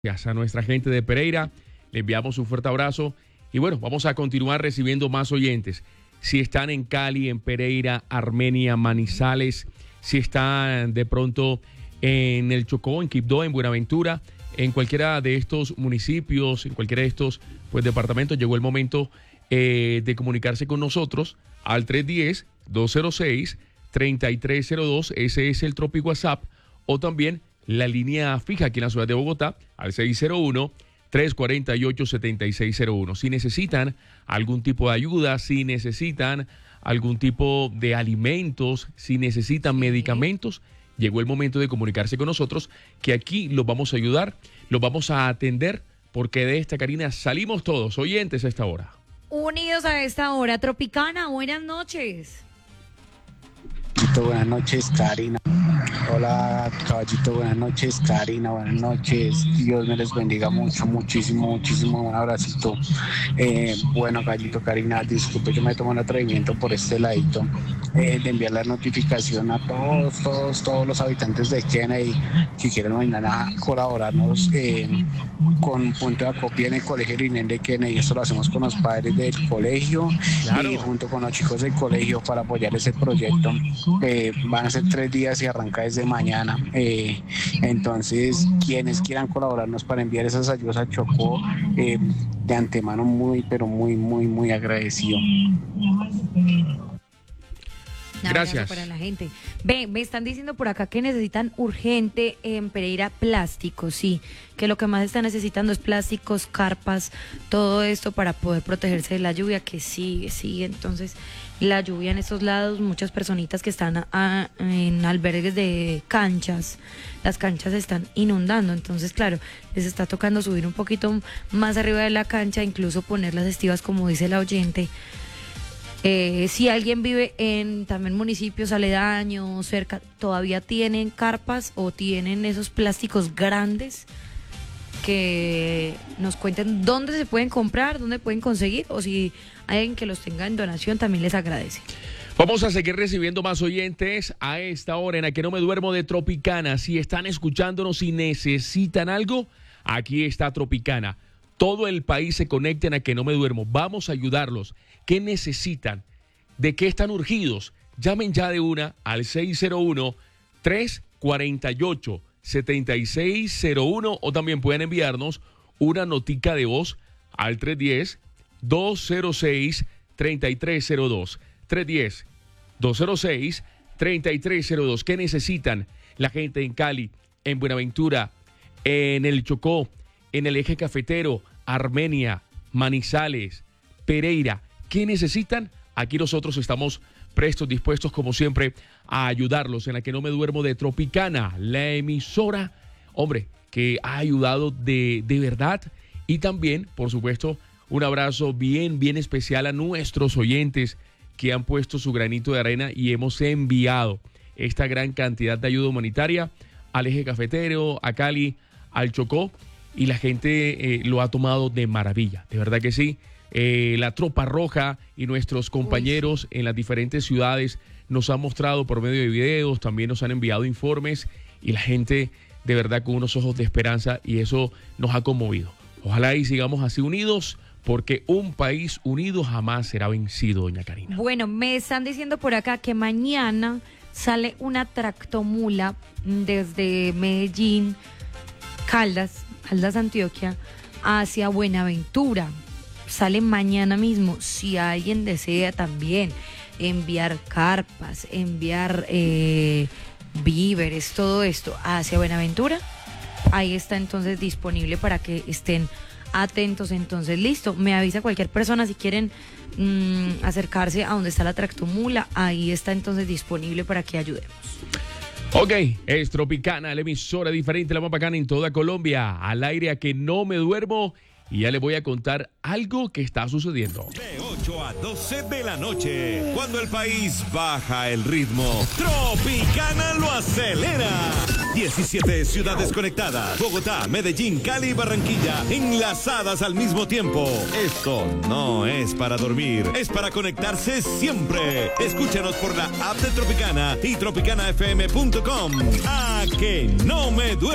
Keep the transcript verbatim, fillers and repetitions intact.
Gracias a nuestra gente de Pereira, le enviamos un fuerte abrazo y bueno, vamos a continuar recibiendo más oyentes. Si están en Cali, en Pereira, Armenia, Manizales, si están de pronto en el Chocó, en Quibdó, en Buenaventura, en cualquiera de estos municipios, en cualquiera de estos pues, departamentos, llegó el momento eh, de comunicarse con nosotros al tres uno cero, dos cero seis, tres tres cero dos, ese es el Tropi WhatsApp, o también la línea fija aquí en la ciudad de Bogotá al seis cero uno, tres cuatro ocho, siete seis cero uno. Si necesitan algún tipo de ayuda, si necesitan algún tipo de alimentos, si necesitan medicamentos, llegó el momento de comunicarse con nosotros, que aquí los vamos a ayudar, los vamos a atender, porque de esta, Karina, salimos todos oyentes a esta hora. Unidos a esta hora. Tropicana, buenas noches. Buenas noches, Karina. Hola, caballito, buenas noches, Karina, buenas noches. Dios me les bendiga mucho, muchísimo, muchísimo. Un abracito. Eh, bueno, caballito, Karina, disculpe, yo me tomo el atrevimiento por este ladito eh, de enviar la notificación a todos, todos, todos los habitantes de Kennedy que quieran mañana colaborarnos eh, con punto de acopio en el colegio Rinel de Kennedy. Esto lo hacemos con los padres del colegio, claro, y junto con los chicos del colegio para apoyar ese proyecto. Eh, van a ser tres días y arranca desde mañana. Eh, entonces, quienes quieran colaborarnos para enviar esas ayudas a Chocó, eh, de antemano muy, pero muy, muy, muy agradecido. Gracias. Para la gente. Ve, me están diciendo por acá que necesitan urgente en Pereira plásticos, sí, que lo que más están necesitando es plásticos, carpas, todo esto para poder protegerse de la lluvia que sigue, sigue. Entonces, la lluvia en estos lados, muchas personitas que están a, en albergues de canchas, las canchas se están inundando, entonces claro, les está tocando subir un poquito más arriba de la cancha, incluso poner las estivas como dice la oyente. Eh, si alguien vive en también municipios aledaños, cerca, todavía tienen carpas o tienen esos plásticos grandes, que nos cuenten dónde se pueden comprar, dónde pueden conseguir, o si hay alguien que los tenga en donación, también les agradece. Vamos a seguir recibiendo más oyentes a esta hora en la que no me duermo de Tropicana. Si están escuchándonos y necesitan algo, aquí está Tropicana. Todo el país se conecta en a que no me duermo. Vamos a ayudarlos. ¿Qué necesitan? ¿De qué están urgidos? Llamen ya de una al seis cero uno, tres cuatro ocho, siete seis cero uno o también pueden enviarnos una notica de voz al tres uno cero, dos cero seis, tres tres cero dos. tres uno cero, dos cero seis, tres tres cero dos. ¿Qué necesitan la gente en Cali, en Buenaventura, en el Chocó, en el eje cafetero, Armenia, Manizales, Pereira? ¿Qué necesitan? Aquí nosotros estamos prestos, dispuestos como siempre a ayudarlos en la que no me duermo de Tropicana, la emisora, hombre, que ha ayudado de, de verdad. Y también, por supuesto, un abrazo bien, bien especial a nuestros oyentes que han puesto su granito de arena y hemos enviado esta gran cantidad de ayuda humanitaria al eje cafetero, a Cali, al Chocó, y la gente eh, lo ha tomado de maravilla, de verdad que sí. Eh, la Tropa Roja y nuestros compañeros en las diferentes ciudades nos han mostrado por medio de videos, también nos han enviado informes y la gente de verdad con unos ojos de esperanza, y eso nos ha conmovido. Ojalá y sigamos así unidos, porque un país unido jamás será vencido, doña Karina. Bueno, me están diciendo por acá que mañana sale una tractomula desde Medellín, Caldas, Caldas, Antioquia, hacia Buenaventura. Sale mañana mismo. Si alguien desea también enviar carpas, enviar eh, víveres, todo esto hacia Buenaventura, ahí está entonces disponible para que estén atentos. Entonces, listo, me avisa cualquier persona si quieren mmm, acercarse a donde está la tractomula, ahí está entonces disponible para que ayudemos. Ok, es Tropicana, la emisora diferente, la más bacana en toda Colombia, al aire a que no me duermo. Y ya les voy a contar algo que está sucediendo. De ocho a doce de la noche, cuando el país baja el ritmo, Tropicana lo acelera. diecisiete ciudades conectadas. Bogotá, Medellín, Cali y Barranquilla, enlazadas al mismo tiempo. Esto no es para dormir, es para conectarse siempre. Escúchanos por la app de Tropicana y tropicana f m punto com. A que no me duermo.